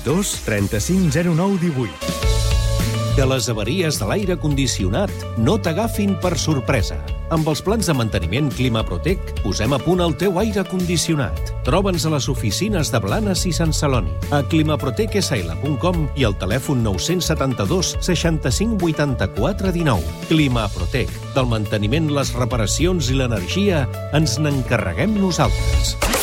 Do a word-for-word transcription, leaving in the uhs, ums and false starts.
dos trenta-cinc zero nou divuit. Que les avaries de l'aire condicionat no t'agafin per sorpresa. Amb els plans de manteniment Climaprotec posem a punt el teu aire condicionat. Troba'ns a les oficines de Blanes i Sant Celoni, a climaprotec s l punt com i al telèfon nou set dos seixanta-cinc vuitanta-quatre dinou. Climaprotec. Del manteniment, les reparacions i l'energia ens n'encarreguem nosaltres.